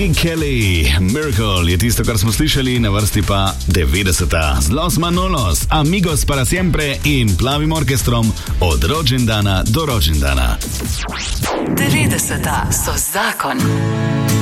Maggie Kelly, Miracle je tisto, kar smo slišali, na vrsti pa 90. z Los Manolos, Amigos para siempre in Plavim orkestrom od rođendana do rođendana. 90. so zakon.